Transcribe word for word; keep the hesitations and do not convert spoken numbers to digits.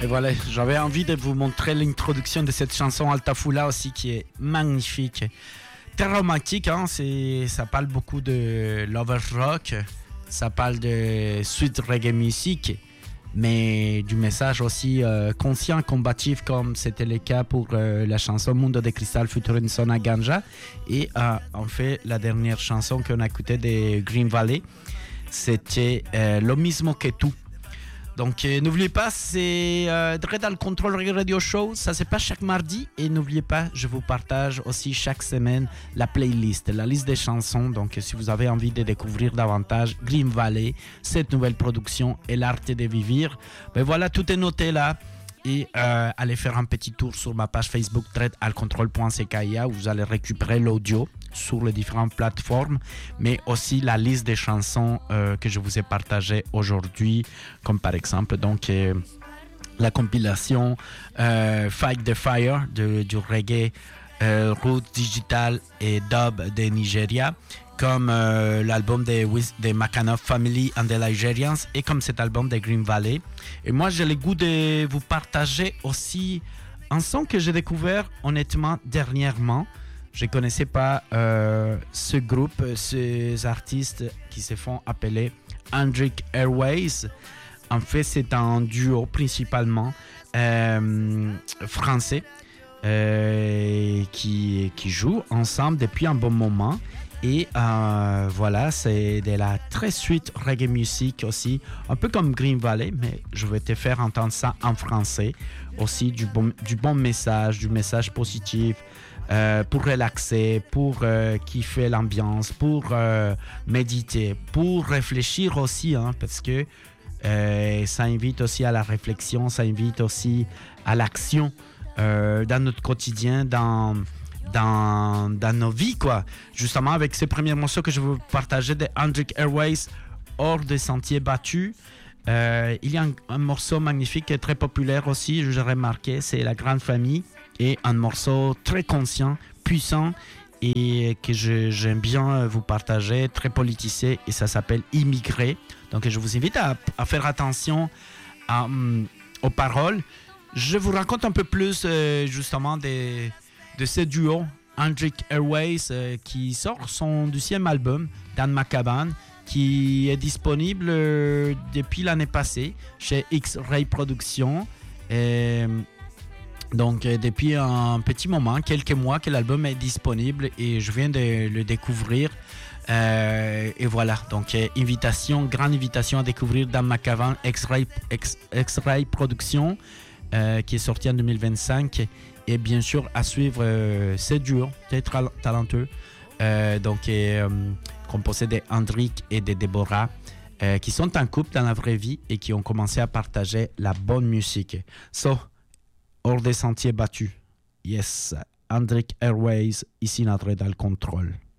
Et voilà, j'avais envie de vous montrer l'introduction de cette chanson Altafulla aussi qui est magnifique. Très romantique, hein, c'est, ça parle beaucoup de lover rock, ça parle de sweet reggae music, mais du message aussi euh, conscient, combatif comme c'était le cas pour euh, la chanson Mundo de Cristal featuring Sona Ganja. Et euh, en fait, la dernière chanson qu'on a écoutée de Green Valley, c'était euh, Lo mismo que tu. Donc euh, n'oubliez pas, c'est euh, Dread Al Control Radio Show, ça c'est pas chaque mardi. Et n'oubliez pas, je vous partage aussi chaque semaine la playlist, la liste des chansons. Donc si vous avez envie de découvrir davantage Green Valley, cette nouvelle production et l'art de vivre, ben voilà, tout est noté là. Et euh, allez faire un petit tour sur ma page Facebook dread al control point c k i a où vous allez récupérer l'audio sur les différentes plateformes, mais aussi la liste des chansons euh, que je vous ai partagées aujourd'hui, comme par exemple donc euh, la compilation euh, Fight the Fire de, du reggae euh, roots digital et dub de Nigeria, comme euh, l'album des de Makanov Family and the Nigerians, et comme cet album de Green Valley. Et moi j'ai le goût de vous partager aussi un son que j'ai découvert honnêtement dernièrement. Je ne connaissais pas euh, ce groupe, ces artistes qui se font appeler Hendrik Airways. En fait, c'est un duo principalement euh, français euh, qui, qui joue ensemble depuis un bon moment. Et euh, voilà, c'est de la très sweet reggae music aussi, un peu comme Green Valley, mais je vais te faire entendre ça en français. Aussi du bon, du bon message, du message positif. Euh, pour relaxer, pour euh, kiffer l'ambiance, pour euh, méditer, pour réfléchir aussi, hein, parce que euh, ça invite aussi à la réflexion, ça invite aussi à l'action euh, dans notre quotidien, dans, dans, dans nos vies, quoi. Justement, avec ces premiers morceaux que je vais vous partager de Hendrik Airways, Hors des sentiers battus. Euh, il y a un, un morceau magnifique et très populaire aussi, j'ai remarqué, c'est La Grande Famille. Et un morceau très conscient, puissant et que je, j'aime bien vous partager, très politisé, et ça s'appelle Immigré. Donc je vous invite à, à faire attention à, um, aux paroles. Je vous raconte un peu plus euh, justement de, de ce duo, Hendrik Airways, euh, qui sort son deuxième album, Dan Macaban, qui est disponible euh, depuis l'année passée chez X-Ray Productions. Et, donc euh, depuis un petit moment, quelques mois que l'album est disponible et je viens de le découvrir. Euh, et voilà, donc euh, invitation, grande invitation à découvrir Dan Macavan, X-Ray, X, X-Ray Productions, euh, qui est sorti en deux mille vingt-cinq. Et bien sûr à suivre euh, ce duo très tra- talentueux, euh, donc euh, composé de Hendrik et de Deborah, euh, qui sont en couple dans la vraie vie et qui ont commencé à partager la bonne musique. So, Hors des sentiers battus. Yes, Hendrik Airways, ici notre dans le contrôle.